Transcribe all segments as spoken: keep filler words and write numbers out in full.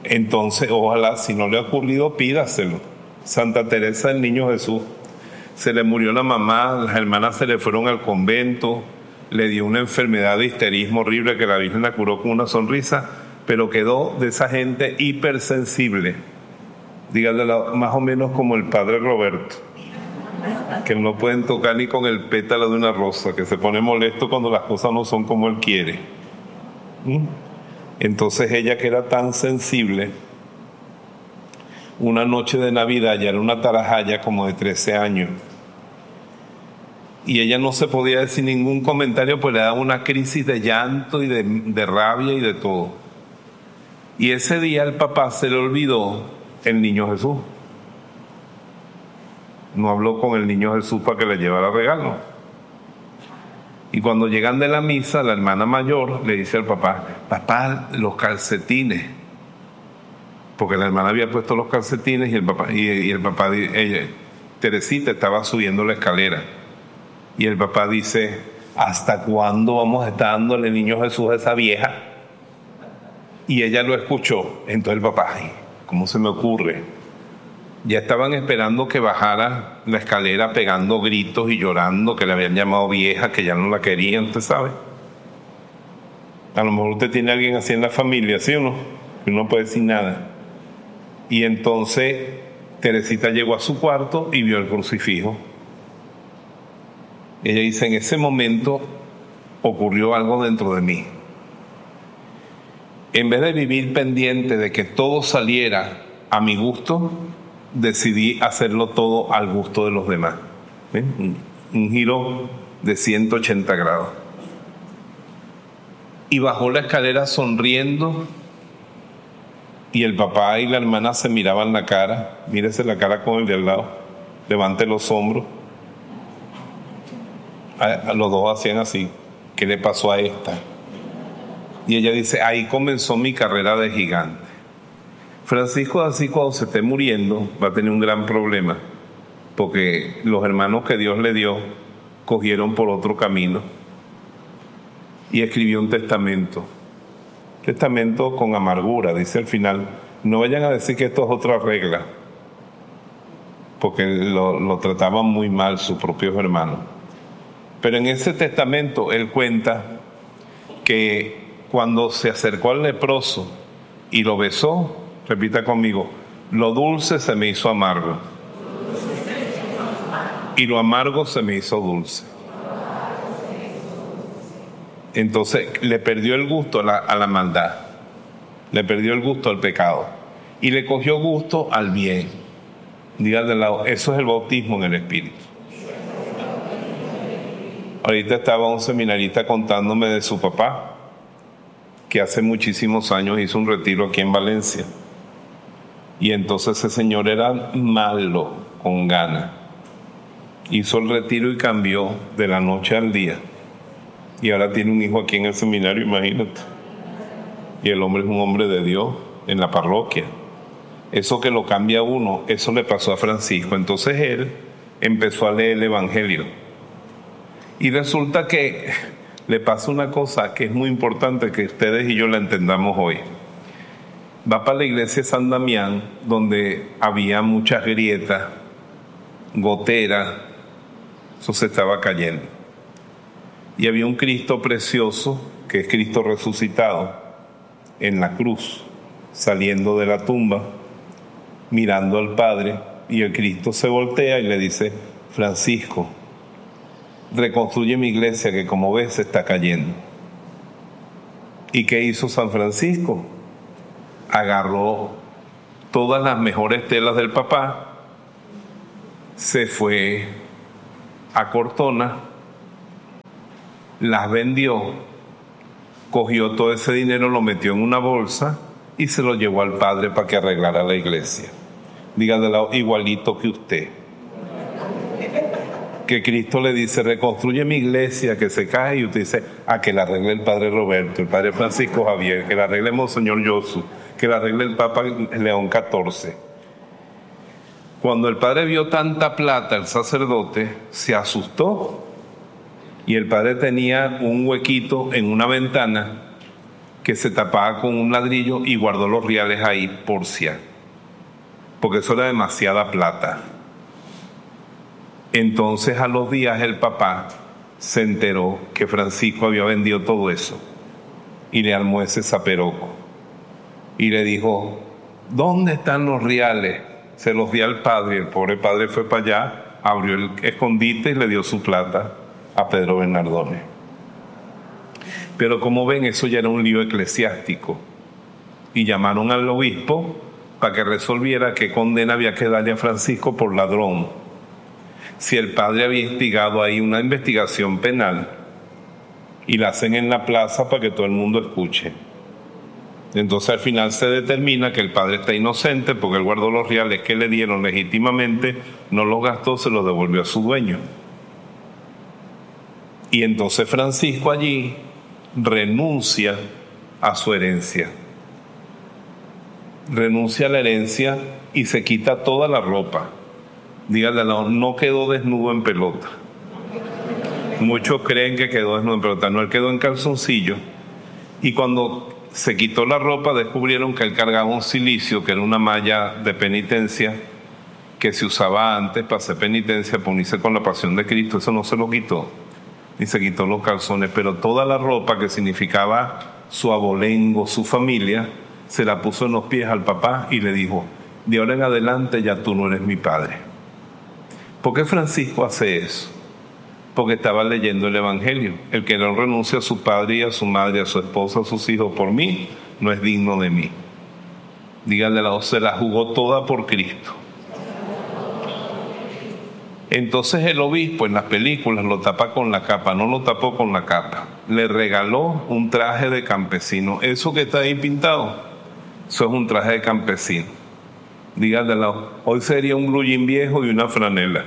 Entonces, ojalá, si no le ha ocurrido, pídaselo. Santa Teresa del Niño Jesús. Se le murió la mamá, las hermanas se le fueron al convento, le dio una enfermedad de histerismo horrible que la Virgen la curó con una sonrisa, pero quedó de esa gente hipersensible. Dígale más o menos como el padre Roberto, que no pueden tocar ni con el pétalo de una rosa, que se pone molesto cuando las cosas no son como él quiere. ¿Mm? Entonces ella, que era tan sensible, una noche de Navidad, ya era una tarajaya como de trece años, y ella no se podía decir ningún comentario, pues le daba una crisis de llanto y de, de rabia y de todo. Y ese día el papá se le olvidó el Niño Jesús. No habló con el Niño Jesús para que le llevara regalo. Y cuando llegan de la misa, la hermana mayor le dice al papá: papá, los calcetines. Porque la hermana había puesto los calcetines y el papá, y, y el papá, ella, Teresita, estaba subiendo la escalera. Y el papá dice: ¿hasta cuándo vamos a estar dándole el Niño Jesús a esa vieja? Y ella lo escuchó. Entonces el papá: ay, ¿cómo se me ocurre? Ya estaban esperando que bajara la escalera pegando gritos y llorando, que le habían llamado vieja, que ya no la querían, usted sabe. A lo mejor usted tiene a alguien así en la familia, ¿sí o no? Que no puede decir nada. Y entonces Teresita llegó a su cuarto y vio el crucifijo. Ella dice: en ese momento ocurrió algo dentro de mí. En vez de vivir pendiente de que todo saliera a mi gusto, decidí hacerlo todo al gusto de los demás. ¿Ven? Un, un giro de ciento ochenta grados. Y bajó la escalera sonriendo, y el papá y la hermana se miraban la cara. Mírese la cara con el de al lado. Levante los hombros. A, a los dos hacían así. ¿Qué le pasó a esta? Y ella dice: ahí comenzó mi carrera de gigante. Francisco de Asís, cuando se esté muriendo, va a tener un gran problema, porque los hermanos que Dios le dio cogieron por otro camino, y escribió un testamento. Testamento con amargura, dice al final: no vayan a decir que esto es otra regla, porque lo, lo trataban muy mal sus propios hermanos. Pero en ese testamento él cuenta que cuando se acercó al leproso y lo besó, repita conmigo: lo dulce se me hizo amargo y lo amargo se me hizo dulce. Entonces le perdió el gusto a la, a la maldad, le perdió el gusto al pecado y le cogió gusto al bien. Dígale al lado: eso es el bautismo en el Espíritu. Ahorita estaba un seminarista contándome de su papá, que hace muchísimos años hizo un retiro aquí en Valencia. Y entonces ese señor era malo, con ganas. Hizo el retiro y cambió de la noche al día. Y ahora tiene un hijo aquí en el seminario, imagínate. Y el hombre es un hombre de Dios en la parroquia. Eso que lo cambia a uno, eso le pasó a Francisco. Entonces él empezó a leer el Evangelio. Y resulta que le pasa una cosa que es muy importante que ustedes y yo la entendamos hoy. Va para la iglesia de San Damián, donde había muchas grietas, goteras, eso se estaba cayendo. Y había un Cristo precioso, que es Cristo resucitado, en la cruz, saliendo de la tumba, mirando al Padre, y el Cristo se voltea y le dice: Francisco, reconstruye mi iglesia que, como ves, se está cayendo. ¿Y qué hizo San Francisco? Agarró todas las mejores telas del papá, se fue a Cortona, las vendió, cogió todo ese dinero, lo metió en una bolsa y se lo llevó al Padre para que arreglara la iglesia. Diga de lado: igualito que usted. Que Cristo le dice: reconstruye mi iglesia que se cae, y usted dice: a que la arregle el Padre Roberto, el Padre Francisco Javier, que la arregle Monseñor Yosu, que la arregle el Papa León catorce. Cuando el Padre vio tanta plata, el sacerdote se asustó, y el Padre tenía un huequito en una ventana que se tapaba con un ladrillo y guardó los reales ahí por si acaso, porque eso era demasiada plata. Entonces a los días el papá se enteró que Francisco había vendido todo eso y le armó ese zaperoco y le dijo: ¿dónde están los reales? Se los di al padre. El pobre padre fue para allá, abrió el escondite y le dio su plata a Pedro Bernardone. Pero como ven, eso ya era un lío eclesiástico y llamaron al obispo para que resolviera qué condena había que darle a Francisco por ladrón, si el padre había instigado ahí una investigación penal, y la hacen en la plaza para que todo el mundo escuche. Entonces al final se determina que el padre está inocente porque él guardó los reales que le dieron legítimamente, no los gastó, se los devolvió a su dueño. Y entonces Francisco allí renuncia a su herencia. Renuncia a la herencia y se quita toda la ropa. Dígale, no, no quedó desnudo en pelota. Muchos creen que quedó desnudo en pelota. No, él quedó en calzoncillo. Y cuando se quitó la ropa, descubrieron que él cargaba un cilicio, que era una malla de penitencia que se usaba antes para hacer penitencia, para unirse con la pasión de Cristo. Eso no se lo quitó, ni se quitó los calzones, pero toda la ropa que significaba su abolengo, su familia, se la puso en los pies al papá y le dijo: de ahora en adelante ya tú no eres mi padre. ¿Por qué Francisco hace eso? Porque estaba leyendo el Evangelio. El que no renuncia a su padre y a su madre, a su esposa, a sus hijos por mí, no es digno de mí. Díganle, se la jugó toda por Cristo. Entonces el obispo en las películas lo tapa con la capa, no lo tapó con la capa. Le regaló un traje de campesino. Eso que está ahí pintado, eso es un traje de campesino. Díganle, hoy sería un blue jean viejo y una franela.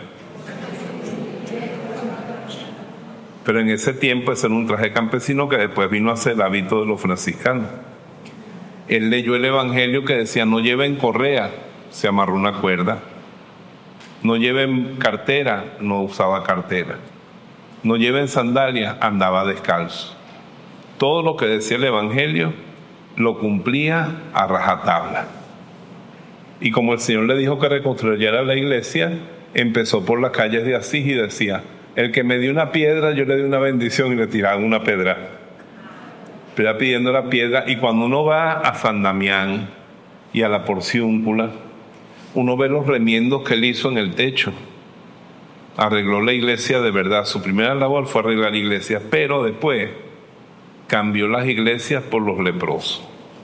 Pero en ese tiempo ese era un traje campesino que después vino a ser el hábito de los franciscanos. Él leyó el Evangelio que decía: no lleven correa, se amarró una cuerda. No lleven cartera, no usaba cartera. No lleven sandalias, andaba descalzo. Todo lo que decía el Evangelio lo cumplía a rajatabla. Y como el Señor le dijo que reconstruyera la iglesia, empezó por las calles de Asís y decía: el que me dio una piedra, yo le di una bendición, y le tiraban una pedra. Pero pidiendo la piedra. Y cuando uno va a San Damián y a la Porciúncula, uno ve los remiendos que él hizo en el techo. Arregló la iglesia de verdad. Su primera labor fue arreglar iglesias, pero después cambió las iglesias por los leprosos.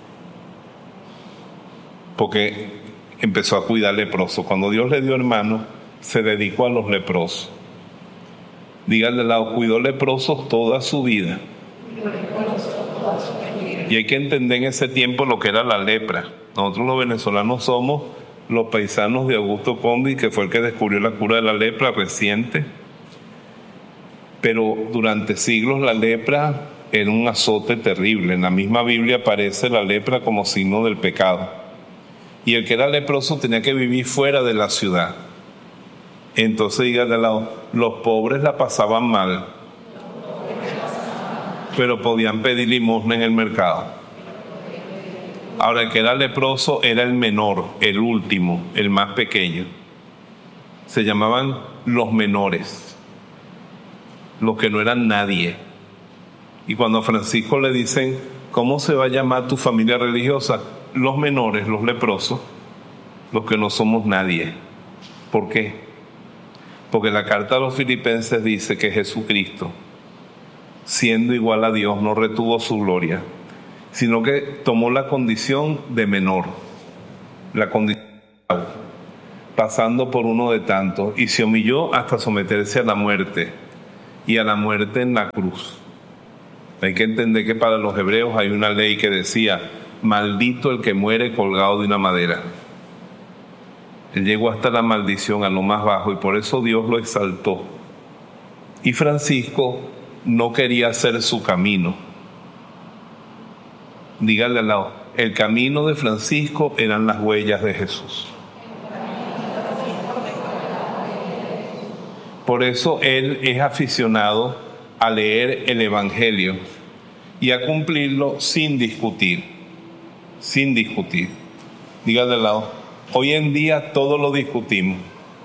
Porque empezó a cuidar leprosos. Cuando Dios le dio hermanos, se dedicó a los leprosos. Díganle al lado: cuidó leprosos toda su vida. Y hay que entender en ese tiempo lo que era la lepra. Nosotros los venezolanos somos los paisanos de Augusto Conde, que fue el que descubrió la cura de la lepra reciente. Pero durante siglos la lepra era un azote terrible. En la misma Biblia aparece la lepra como signo del pecado. Y el que era leproso tenía que vivir fuera de la ciudad. Entonces, digan de lado, los pobres la pasaban mal, pero podían pedir limosna en el mercado. Ahora, el que era leproso era el menor, el último, el más pequeño. Se llamaban los menores, los que no eran nadie. Y cuando a Francisco le dicen: ¿cómo se va a llamar tu familia religiosa? Los menores, los leprosos, los que no somos nadie. ¿Por qué? Porque la carta a los Filipenses dice que Jesucristo, siendo igual a Dios, no retuvo su gloria, sino que tomó la condición de menor, la condición de esclavo, pasando por uno de tantos, y se humilló hasta someterse a la muerte, y a la muerte en la cruz. Hay que entender que para los hebreos hay una ley que decía: maldito el que muere colgado de una madera. Él llegó hasta la maldición, a lo más bajo, y por eso Dios lo exaltó. Y Francisco no quería hacer su camino. Dígale al lado: el camino de Francisco eran las huellas de Jesús. Por eso él es aficionado a leer el Evangelio. y a cumplirlo sin discutir, sin discutir. Diga de lado, hoy en día todo lo discutimos.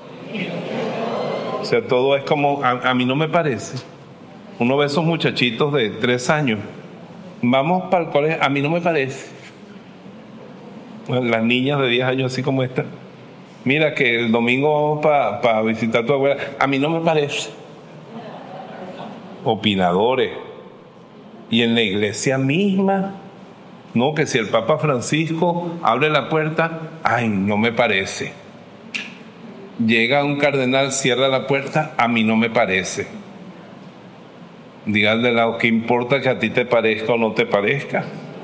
O sea, todo es como, a, a mí no me parece. Uno ve esos muchachitos de tres años, vamos para el colegio, a mí no me parece. Bueno, las niñas de diez años así como esta, mira que el domingo vamos para pa visitar a tu abuela, a mí no me parece. Opinadores. Y en la iglesia misma, no, que si el Papa Francisco abre la puerta, ay, no me parece. Llega un cardenal, cierra la puerta, a mí no me parece. Diga al de lado, ¿qué importa que a ti te parezca o no te parezca?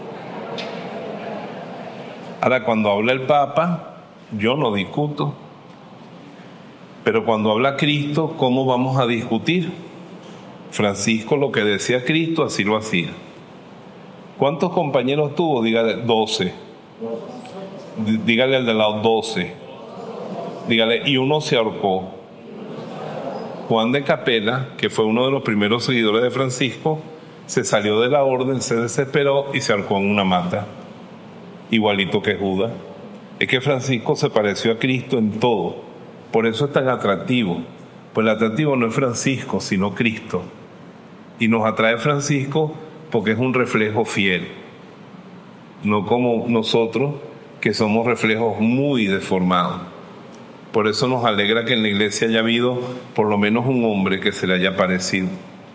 Ahora, cuando habla el Papa, yo no discuto. Pero cuando habla Cristo, ¿cómo vamos a discutir? Francisco, lo que decía Cristo, así lo hacía. ¿Cuántos compañeros tuvo? Dígale, doce. Dígale al de lado, doce. Dígale, y uno se ahorcó. Juan de Capela, que fue uno de los primeros seguidores de Francisco, se salió de la orden, se desesperó y se ahorcó en una mata. Igualito que Judas. Es que Francisco se pareció a Cristo en todo. Por eso es tan atractivo. Pues el atractivo no es Francisco, sino Cristo. Y nos atrae Francisco porque es un reflejo fiel. No como nosotros, que somos reflejos muy deformados. Por eso nos alegra que en la iglesia haya habido por lo menos un hombre que se le haya parecido.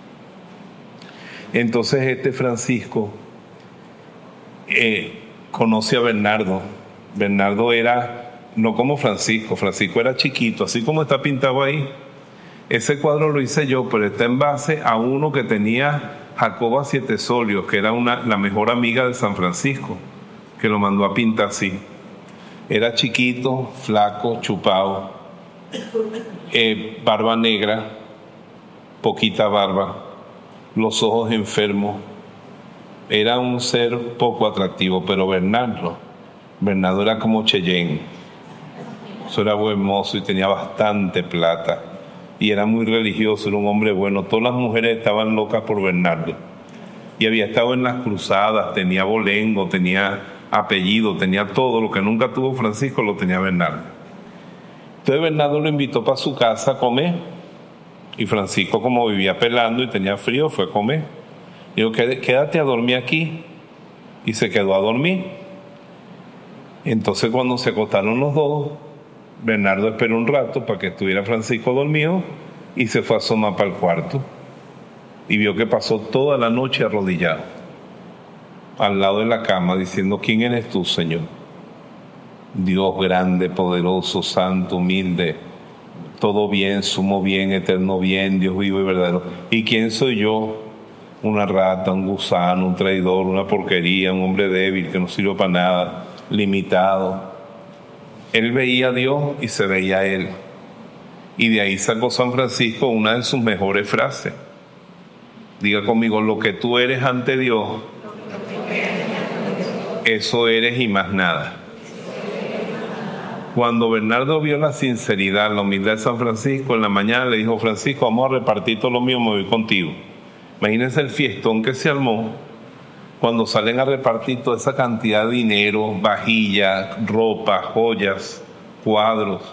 Entonces este Francisco eh, conoce a Bernardo. Bernardo era, no como Francisco, Francisco era chiquito, así como está pintado ahí. Ese cuadro lo hice yo, pero está en base a uno que tenía Jacoba Siete Solios, que era una, la mejor amiga de San Francisco, que lo mandó a pintar así. Era chiquito, flaco, chupado, eh, barba negra, poquita barba, los ojos enfermos. Era un ser poco atractivo, pero Bernardo, Bernardo era como Cheyenne. Eso era buen mozo y tenía bastante plata. Y era muy religioso, era un hombre bueno. Todas las mujeres estaban locas por Bernardo. Y había estado en las cruzadas, tenía bolengo, tenía apellido, tenía todo. Lo que nunca tuvo Francisco lo tenía Bernardo. Entonces Bernardo lo invitó para su casa a comer. Y Francisco, como vivía pelando y tenía frío, fue a comer. Dijo, quédate a dormir aquí. Y se quedó a dormir. Entonces cuando se acostaron los dos, Bernardo esperó un rato para que estuviera Francisco dormido y se fue a asomar para el cuarto. Y vio que pasó toda la noche arrodillado al lado de la cama diciendo, ¿quién eres tú, Señor? Dios grande, poderoso, santo, humilde, todo bien, sumo bien, eterno bien, Dios vivo y verdadero. ¿Y quién soy yo? Una rata, un gusano, un traidor, una porquería, un hombre débil que no sirve para nada, limitado. Él veía a Dios y se veía a él. Y de ahí sacó San Francisco una de sus mejores frases. Diga conmigo, lo que tú eres ante Dios, eso eres y más nada. Cuando Bernardo vio la sinceridad, la humildad de San Francisco, en la mañana le dijo, Francisco, vamos a repartir todo lo mío, me voy contigo. Imagínense el fiestón que se armó cuando salen a repartir toda esa cantidad de dinero, vajillas, ropa, joyas, cuadros.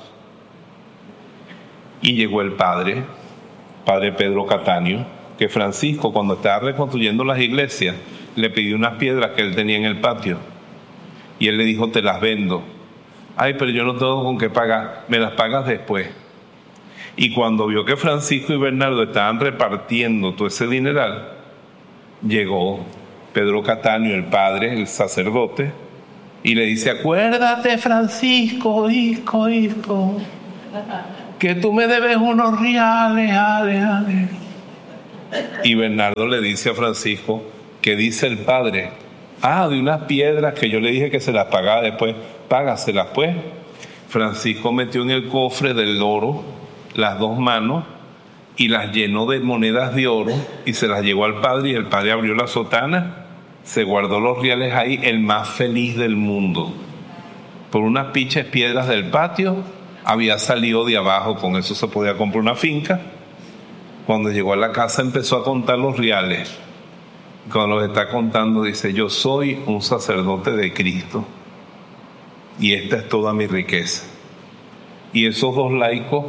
Y llegó el padre, padre Pedro Catanio, que Francisco, cuando estaba reconstruyendo las iglesias, le pidió unas piedras que él tenía en el patio. Y él le dijo, te las vendo. Ay, pero yo no tengo con qué pagar, me las pagas después. Y cuando vio que Francisco y Bernardo estaban repartiendo todo ese dineral, llegó Pedro Catanio, el padre, el sacerdote, y le dice, acuérdate, Francisco, hijo, hijo, que tú me debes unos reales, ale, ale. Y Bernardo le dice a Francisco, ¿qué dice el padre? Ah, de unas piedras que yo le dije que se las pagaba después, págaselas pues. Francisco metió en el cofre del oro las dos manos y las llenó de monedas de oro y se las llevó al padre, y el padre abrió la sotana, se guardó los reales ahí, el más feliz del mundo. Por unas pinches piedras del patio había salido de abajo, con eso se podía comprar una finca. Cuando llegó a la casa empezó a contar los reales. cuando los está contando, dice: yo soy un sacerdote de Cristo y esta es toda mi riqueza. Y esos dos laicos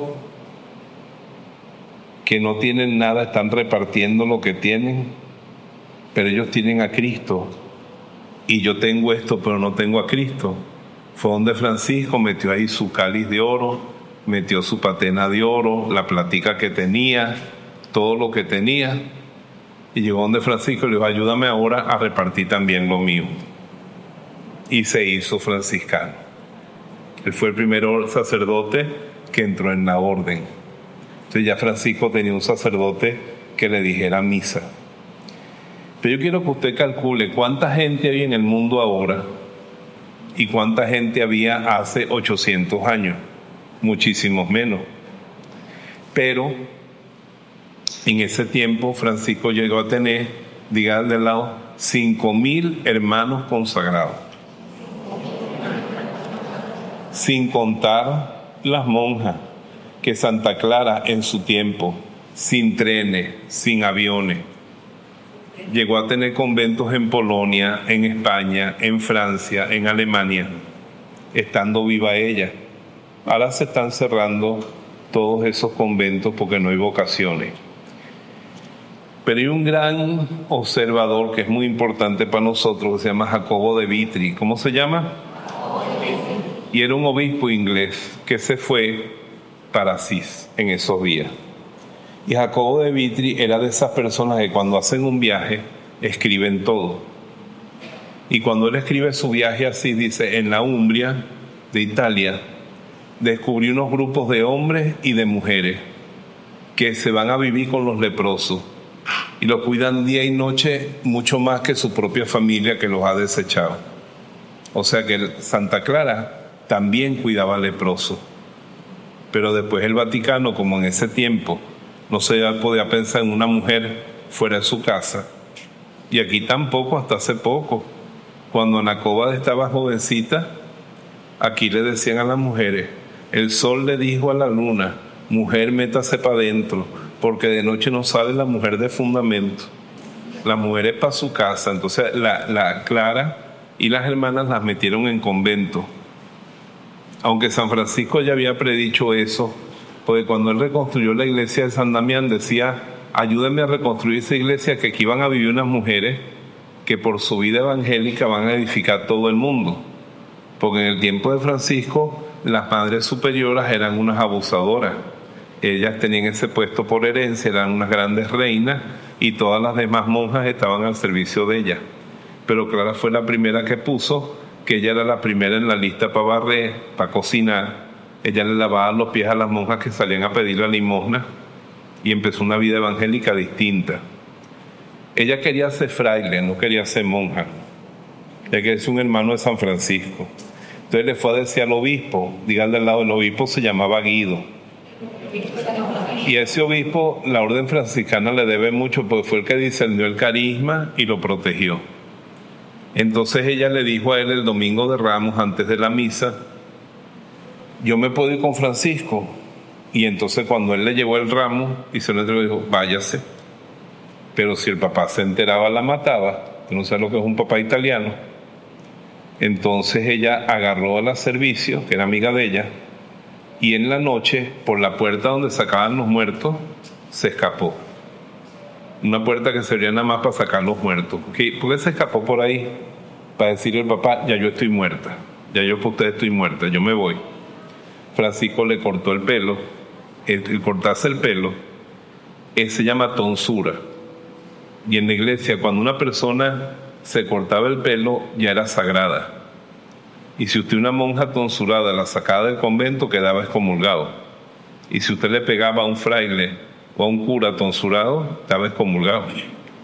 que no tienen nada están repartiendo lo que tienen, pero ellos tienen a Cristo. Y yo tengo esto, pero no tengo a Cristo. Fue donde Francisco metió ahí su cáliz de oro, metió su patena de oro, la platica que tenía, todo lo que tenía. Y llegó donde Francisco y le dijo: ayúdame ahora a repartir también lo mío. Y se hizo franciscano. Él fue el primer sacerdote que entró en la orden. Entonces ya Francisco tenía un sacerdote que le dijera misa. Pero yo quiero que usted calcule cuánta gente hay en el mundo ahora y cuánta gente había hace ochocientos años. Muchísimos menos. Pero en ese tiempo Francisco llegó a tener, diga de lado, cinco mil hermanos consagrados. Sin contar las monjas, que Santa Clara en su tiempo, sin trenes, sin aviones, llegó a tener conventos en Polonia, en España, en Francia, en Alemania, estando viva ella. Ahora se están cerrando todos esos conventos porque no hay vocaciones. Pero hay un gran observador que es muy importante para nosotros, que se llama Jacobo de Vitry. ¿Cómo se llama? Y era un obispo inglés que se fue para Asís en esos días. Y Jacobo de Vitry era de esas personas que cuando hacen un viaje escriben todo. Y cuando él escribe su viaje así, dice: en la Umbria de Italia descubrí unos grupos de hombres y de mujeres que se van a vivir con los leprosos y los cuidan día y noche mucho más que su propia familia que los ha desechado. O sea que Santa Clara también cuidaba leprosos. Pero después el Vaticano, como en ese tiempo no se podía pensar en una mujer fuera de su casa, y aquí tampoco hasta hace poco, cuando Ana Cobas estaba jovencita, aquí le decían a las mujeres: el sol le dijo a la luna, mujer, métase para adentro, porque de noche no sale la mujer de fundamento. La mujer es para su casa. Entonces la, la Clara y las hermanas las metieron en convento. Aunque San Francisco ya había predicho eso, porque cuando él reconstruyó la iglesia de San Damián decía: ayúdenme a reconstruir esa iglesia, que aquí van a vivir unas mujeres que por su vida evangélica van a edificar todo el mundo. Porque en el tiempo de Francisco las madres superiores eran unas abusadoras. Ellas tenían ese puesto por herencia, eran unas grandes reinas y todas las demás monjas estaban al servicio de ellas. Pero Clara fue la primera que puso que ella era la primera en la lista para barrer, para cocinar. Ella le lavaba los pies a las monjas que salían a pedir la limosna y empezó una vida evangélica distinta. Ella quería ser fraile, no quería ser monja. Ella quería ser un hermano de San Francisco. Entonces le fue a decir al obispo, díganle al lado, el obispo se llamaba Guido. Y a ese obispo la orden franciscana le debe mucho porque fue el que discernió el carisma y lo protegió. Entonces ella le dijo a él el domingo de Ramos, antes de la misa: yo me puedo ir con Francisco. Y entonces cuando él le llevó el ramo y se lo dijo: váyase. Pero si el papá se enteraba, la mataba. Tú no sabes lo que es un papá italiano. Entonces ella agarró al servicio, que era amiga de ella, y en la noche, por la puerta donde sacaban los muertos, se escapó. Una puerta que servía nada más para sacar los muertos. ¿Por qué se escapó por ahí? Para decirle al papá: ya yo estoy muerta, ya yo por ustedes estoy muerta, yo me voy. Francisco le cortó el pelo. El, el cortarse el pelo eh, se llama tonsura. Y en la iglesia, cuando una persona se cortaba el pelo, ya era sagrada. Y si usted, una monja tonsurada, la sacaba del convento, quedaba excomulgado. Y si usted le pegaba a un fraile o a un cura tonsurado, estaba excomulgado.